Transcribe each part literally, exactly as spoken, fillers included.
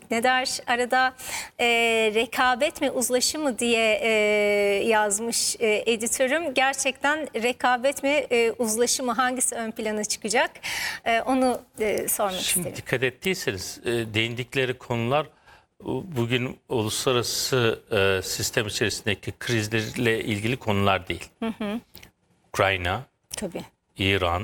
ne der? Arada e, rekabet mi uzlaşı mı diye e, yazmış e, editörüm. Gerçekten rekabet mi e, uzlaşı mı, hangisi ön plana çıkacak? E, onu e, sormak Şimdi isterim. dikkat ettiyseniz e, değindikleri konular bugün uluslararası e, sistem içerisindeki krizlerle ilgili konular değil. Hı hı. Ukrayna, Tabii. İran,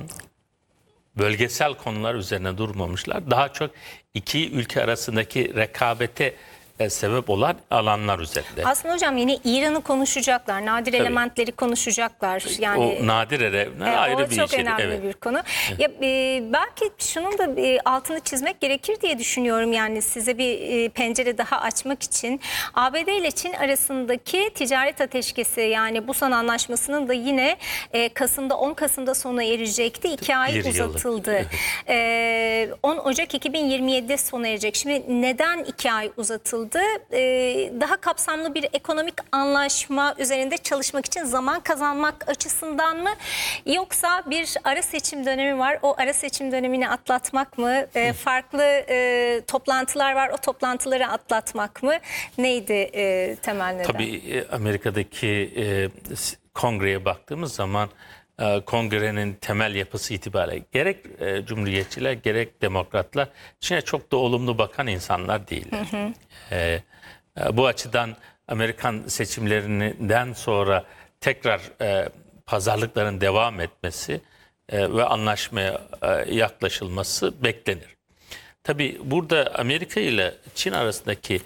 bölgesel konular üzerine durmamışlar. Daha çok iki ülke arasındaki rekabete e, sebep olan alanlar üzerinde. Aslında hocam yine İran'ı konuşacaklar, nadir Tabii. elementleri konuşacaklar. Yani O nadir elemler E, ayrı o bir çok şey. önemli Evet. bir konu. Ya, e, belki şunun da e, altını çizmek gerekir diye düşünüyorum. Yani size bir e, pencere daha açmak için. A B D ile Çin arasındaki ticaret ateşkesi, yani Busan Anlaşması'nın da yine e, Kasım'da on Kasım'da sona erecekti. İki ay Bir yıllık, uzatıldı. evet. E, on Ocak iki bin yirmi yedi'de sona erecek. Şimdi neden iki ay uzatıldı? E, daha kapsamlı bir ekonomik anlaşma üzerinde çalışmak için zaman kazanmak açısından mı? Yoksa bir ara seçim dönemi var. O ara seçim dönemini atlatmak mı? E, farklı e, toplantılar var. O toplantıları atlatmak mı? Neydi e, temel neden? Tabii e, Amerika'daki e, kongreye baktığımız zaman e, kongrenin temel yapısı itibariyle gerek e, cumhuriyetçiler gerek demokratlar Çin'e çok da olumlu bakan insanlar değiller. Hı hı. E, e, bu açıdan Amerikan seçimlerinden sonra tekrar e, pazarlıkların devam etmesi e, ve anlaşmaya e, yaklaşılması beklenir. Tabii burada Amerika ile Çin arasındaki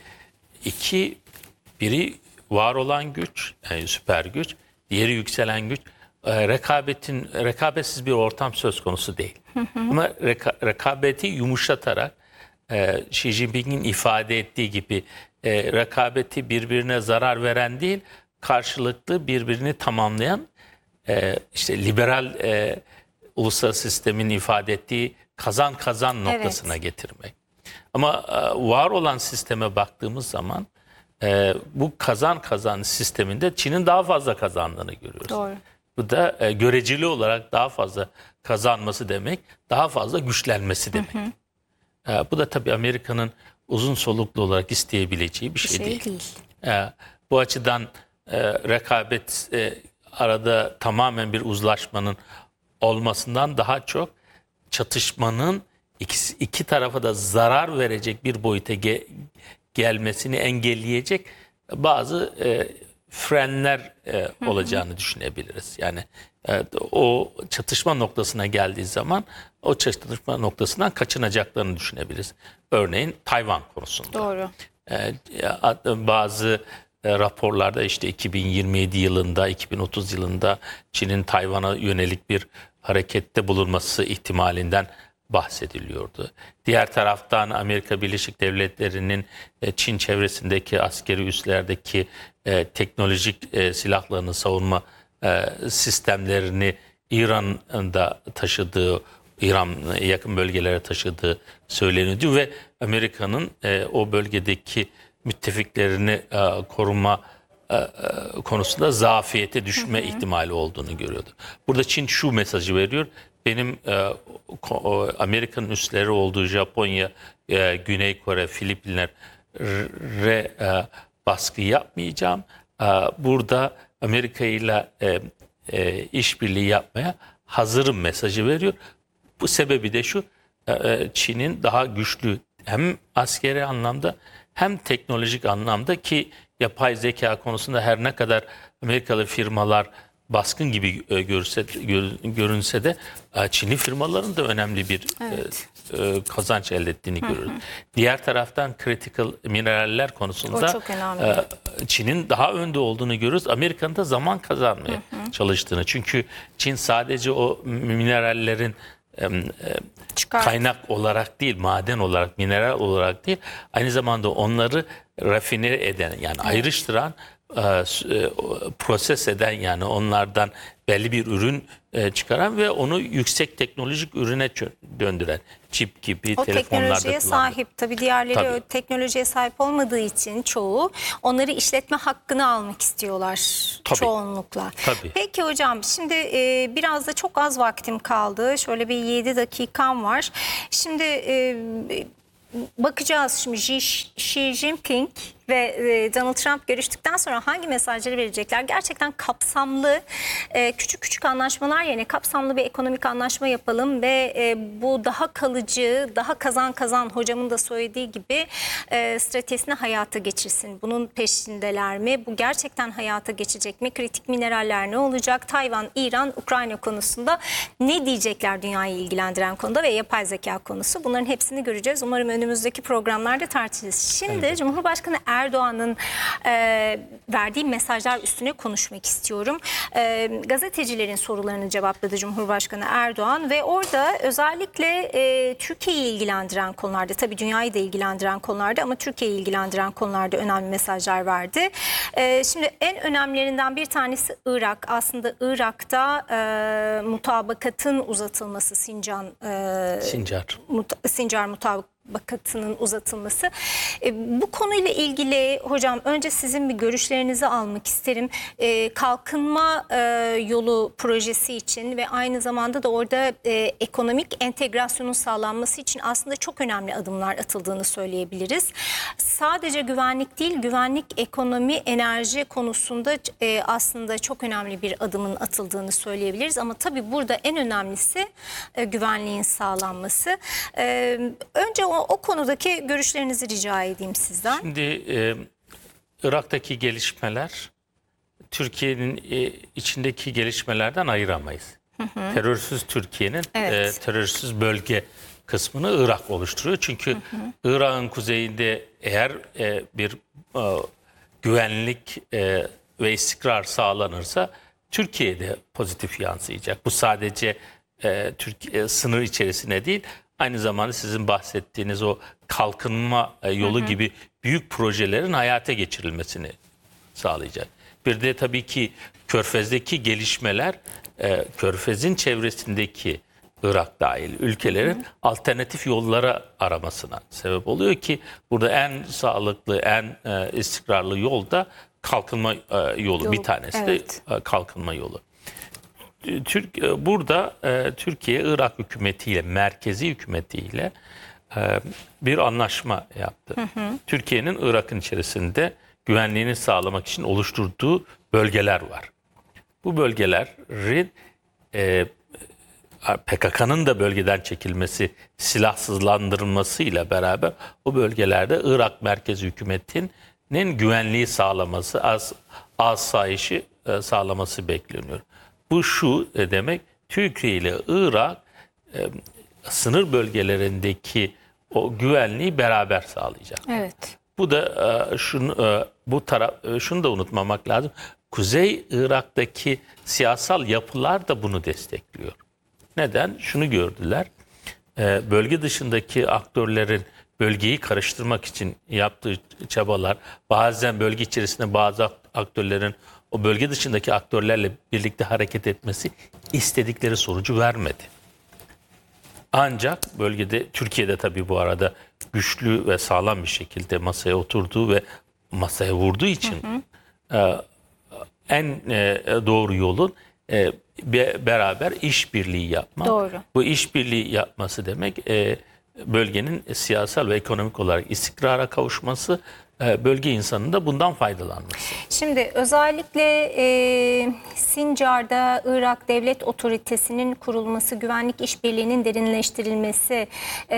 iki, biri var olan güç, yani süper güç, diğeri yükselen güç. E, rekabetin rekabetsiz bir ortam söz konusu değil. Hı hı. Ama reka, rekabeti yumuşatarak e, Xi Jinping'in ifade ettiği gibi e, rekabeti birbirine zarar veren değil, karşılıklı birbirini tamamlayan e, işte liberal e, uluslararası sistemin ifade ettiği kazan kazan noktasına evet. getirmek. Ama e, var olan sisteme baktığımız zaman e, bu kazan kazan sisteminde Çin'in daha fazla kazandığını görüyoruz. Doğru. Bu da e, göreceli olarak daha fazla kazanması demek, daha fazla güçlenmesi demek. Hı hı. E, bu da tabii Amerika'nın uzun soluklu olarak isteyebileceği bir şey, bir şey değil. değil. E, bu açıdan e, rekabet e, arada tamamen bir uzlaşmanın olmasından daha çok çatışmanın iki, iki tarafa da zarar verecek bir boyuta ge, gelmesini engelleyecek bazı e, frenler e, olacağını hı hı. düşünebiliriz. Yani e, o çatışma noktasına geldiği zaman o çatışma noktasından kaçınacaklarını düşünebiliriz. Örneğin Tayvan konusunda. Doğru. E, bazı e, raporlarda işte iki bin yirmi yedi yılında, iki bin otuz yılında Çin'in Tayvan'a yönelik bir harekette bulunması ihtimalinden bahsediliyordu. Diğer taraftan Amerika Birleşik Devletleri'nin Çin çevresindeki askeri üslerdeki e, teknolojik e, silahlarını, savunma e, sistemlerini İran'da taşıdığı, İran yakın bölgelere taşıdığı söyleniyordu ve Amerika'nın e, o bölgedeki müttefiklerini e, koruma e, konusunda zafiyete düşme hı hı. ihtimali olduğunu görüyordu. Burada Çin şu mesajı veriyor. Benim e, Amerika'nın üsleri olduğu Japonya, e, Güney Kore, Filipinler'e e, baskı yapmayacağım. E, burada Amerika ile e, e, işbirliği yapmaya hazırım mesajı veriyor. Bu sebebi de şu, e, Çin'in daha güçlü hem askeri anlamda hem teknolojik anlamda, ki yapay zeka konusunda her ne kadar Amerikalı firmalar baskın gibi e, görse, gör, görünse de e, Çinli firmaların da önemli bir evet. e, e, kazanç elde ettiğini hı hı. görüyoruz. Diğer taraftan critical mineraller konusunda e, Çin'in daha önde olduğunu görüyoruz. Amerika'nın da zaman kazanmaya hı hı. çalıştığını. Çünkü Çin sadece o minerallerin e, e, kaynak olarak değil, maden olarak, mineral olarak değil, aynı zamanda onları rafine eden, yani evet. ayrıştıran, proses eden, yani onlardan belli bir ürün çıkaran ve onu yüksek teknolojik ürüne döndüren, çip gibi, o telefonlarda teknolojiye sahip. Tabii diğerleri Tabii. o teknolojiye sahip olmadığı için çoğu onları işletme hakkını almak istiyorlar Tabii. çoğunlukla. Tabii. Peki hocam, şimdi e, biraz da çok az vaktim kaldı. Şöyle bir yedi dakikam var. Şimdi e, bakacağız şimdi Xi, Xi Jinping ve e, Donald Trump görüştükten sonra hangi mesajları verecekler? Gerçekten kapsamlı, e, küçük küçük anlaşmalar yerine kapsamlı bir ekonomik anlaşma yapalım ve e, bu daha kalıcı, daha kazan kazan, hocamın da söylediği gibi e, stratejisini hayata geçirsin. Bunun peşindeler mi? Bu gerçekten hayata geçecek mi? Kritik mineraller ne olacak? Tayvan, İran, Ukrayna konusunda ne diyecekler dünyayı ilgilendiren konuda ve yapay zeka konusu? Bunların hepsini göreceğiz. Umarım önümüzdeki programlarda tartışırız. Şimdi evet. Cumhurbaşkanı Erdoğan'ın e, verdiği mesajlar üstüne konuşmak istiyorum. E, gazetecilerin sorularını cevapladı Cumhurbaşkanı Erdoğan ve orada özellikle e, Türkiye'yi ilgilendiren konularda, tabii dünyayı da ilgilendiren konularda ama Türkiye'yi ilgilendiren konularda önemli mesajlar verdi. E, şimdi en önemlilerinden bir tanesi Irak. Aslında Irak'ta e, mutabakatın uzatılması, Sincan e, Sincar. Muta, Sincar mutabakatı bakatının uzatılması. E, bu konuyla ilgili hocam önce sizin bir görüşlerinizi almak isterim. E, kalkınma e, yolu projesi için ve aynı zamanda da orada e, ekonomik entegrasyonun sağlanması için aslında çok önemli adımlar atıldığını söyleyebiliriz. Sadece güvenlik değil, güvenlik, ekonomi, enerji konusunda e, aslında çok önemli bir adımın atıldığını söyleyebiliriz. Ama tabii burada en önemlisi e, güvenliğin sağlanması. E, önce o O, o konudaki görüşlerinizi rica edeyim sizden. Şimdi e, Irak'taki gelişmeler Türkiye'nin e, içindeki gelişmelerden ayıramayız. Hı hı. Terörsüz Türkiye'nin evet. e, terörsüz bölge kısmını Irak oluşturuyor. Çünkü Irak'ın kuzeyinde eğer e, bir e, güvenlik e, ve istikrar sağlanırsa Türkiye'de pozitif yansıyacak. Bu sadece e, Türkiye sınır içerisine değil, aynı zamanda sizin bahsettiğiniz o kalkınma yolu hı hı. gibi büyük projelerin hayata geçirilmesini sağlayacak. Bir de tabii ki Körfez'deki gelişmeler, e, Körfez'in çevresindeki Irak dahil ülkelerin hı hı. alternatif yollara aramasına sebep oluyor ki burada en sağlıklı, en e, istikrarlı yol da kalkınma e, yolu. yolu. Bir tanesi evet. de e, kalkınma yolu. Türk burada e, Türkiye Irak hükümetiyle, merkezi hükümetiyle e, bir anlaşma yaptı. Türkiye'nin Irak'ın içerisinde güvenliğini sağlamak için oluşturduğu bölgeler var. Bu bölgelerin e, P K K'nın da bölgeden çekilmesi, silahsızlandırılmasıyla beraber o bölgelerde Irak merkezi hükümetinin güvenliği sağlaması, as, asayişi e, sağlaması bekleniyor. Bu şu demek, Türkiye ile Irak e, sınır bölgelerindeki o güvenliği beraber sağlayacak. Evet. Bu da e, şunu e, bu taraf e, şunu da unutmamak lazım. Kuzey Irak'taki siyasal yapılar da bunu destekliyor. Neden? Şunu gördüler. E, bölge dışındaki aktörlerin bölgeyi karıştırmak için yaptığı çabalar, bazen bölge içerisinde bazı aktörlerin o bölge dışındaki aktörlerle birlikte hareket etmesi istedikleri sonucu vermedi. Ancak bölgede, Türkiye'de tabii bu arada güçlü ve sağlam bir şekilde masaya oturduğu ve masaya vurduğu için hı hı. E, en e, doğru yolun e, be, beraber işbirliği yapmak. Doğru. Bu işbirliği yapması demek e, bölgenin siyasal ve ekonomik olarak istikrara kavuşması, bölge insanının da bundan faydalanması. Şimdi özellikle e, Sincar'da Irak Devlet Otoritesi'nin kurulması, güvenlik işbirliğinin derinleştirilmesi,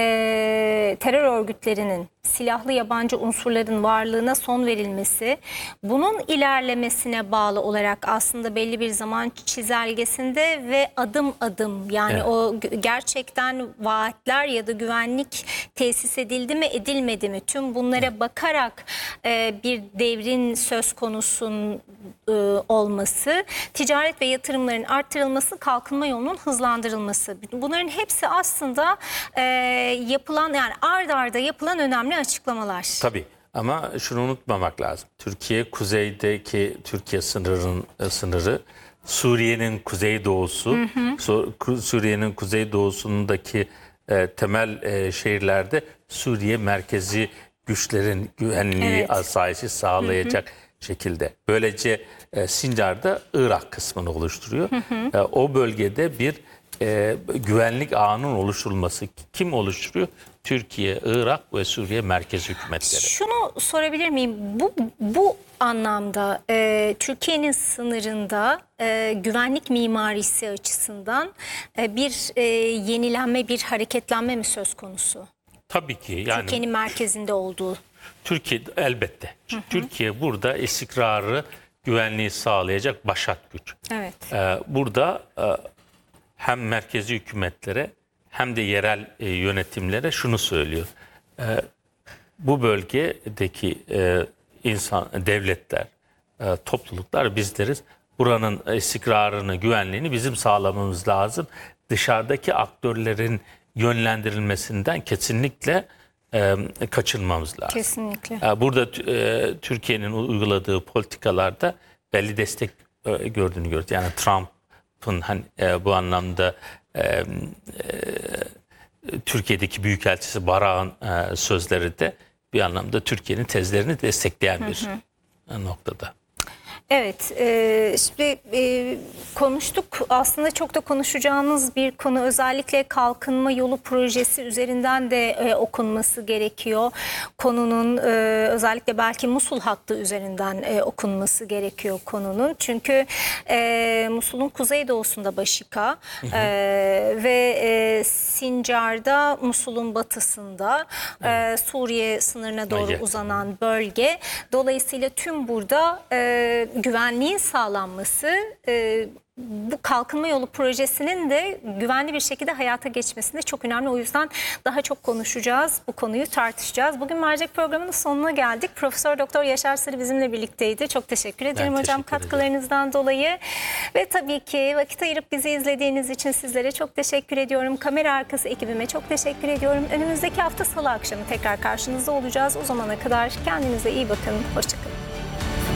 e, terör örgütlerinin, silahlı yabancı unsurların varlığına son verilmesi, bunun ilerlemesine bağlı olarak aslında belli bir zaman çizelgesinde ve adım adım yani evet. o gerçekten vaatler ya da güvenlik tesis edildi mi edilmedi mi tüm bunlara evet. bakarak e, bir devrin söz konusunun e, olması, ticaret ve yatırımların arttırılması, kalkınma yolunun hızlandırılması. Bunların hepsi aslında e, yapılan yani ard arda yapılan önemli açıklamalar. Tabii ama şunu unutmamak lazım. Türkiye kuzeydeki Türkiye sınırının sınırı Suriye'nin kuzeydoğusu, Suriye'nin kuzeydoğusundaki e, temel e, şehirlerde Suriye merkezi güçlerin güvenliği, evet. asayişi sağlayacak hı hı. şekilde. Böylece e, Sincar'da Irak kısmını oluşturuyor. Hı hı. E, o bölgede bir e, güvenlik ağının oluşturulması. Kim oluşturuyor? Türkiye, Irak ve Suriye merkez hükümetleri. Şunu sorabilir miyim? Bu bu anlamda e, Türkiye'nin sınırında e, güvenlik mimarisi açısından e, bir e, yenilenme, bir hareketlenme mi söz konusu? Tabii ki. Yani Türkiye'nin merkezinde olduğu. Türkiye elbette. Hı hı. Türkiye burada istikrarı, güvenliği sağlayacak başat güç. Evet. Ee, burada e, hem merkezi hükümetlere hem de yerel e, yönetimlere şunu söylüyor. E, bu bölgedeki e, insan, devletler, e, topluluklar bizleriz. Buranın istikrarını, güvenliğini bizim sağlamamız lazım. Dışarıdaki aktörlerin yönlendirilmesinden kesinlikle e, kaçınmamız lazım. Kesinlikle. E, burada e, Türkiye'nin uyguladığı politikalarda belli destek e, gördüğünü görüyoruz. Yani Trump'ın hani, e, bu anlamda e, e, Türkiye'deki Büyükelçisi Barak'ın e, sözleri de bir anlamda Türkiye'nin tezlerini destekleyen bir hı hı. noktada. Evet, e, şimdi e, konuştuk. Aslında çok da konuşacağımız bir konu, özellikle kalkınma yolu projesi üzerinden de e, okunması gerekiyor. Konunun e, özellikle belki Musul hattı üzerinden e, okunması gerekiyor konunun. Çünkü e, Musul'un kuzeydoğusunda Başika hı hı. E, ve e, Sincar'da Musul'un batısında e, Suriye sınırına doğru evet. uzanan bölge. Dolayısıyla tüm burada e, güvenliğin sağlanması, e, bu kalkınma yolu projesinin de güvenli bir şekilde hayata geçmesinde çok önemli. O yüzden daha çok konuşacağız, bu konuyu tartışacağız. Bugün mercek programının sonuna geldik. Profesör Doktor Yaşar Sarı bizimle birlikteydi. Çok teşekkür ederim ben hocam teşekkür katkılarınızdan ederim. dolayı. Ve tabii ki vakit ayırıp bizi izlediğiniz için sizlere çok teşekkür ediyorum. Kamera arkası ekibime çok teşekkür ediyorum. Önümüzdeki hafta Salı akşamı tekrar karşınızda olacağız. O zamana kadar kendinize iyi bakın. Hoşçakalın.